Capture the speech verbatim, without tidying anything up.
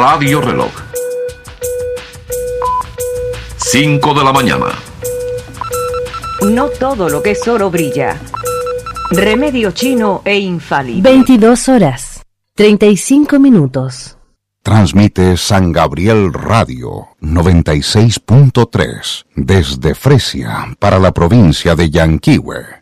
Radio Reloj. cinco de la mañana. No todo lo que es oro brilla. Remedio chino e infalible. veintidós horas, treinta y cinco minutos. Transmite San Gabriel Radio noventa y seis punto tres desde Fresia para la provincia de Yanquihue.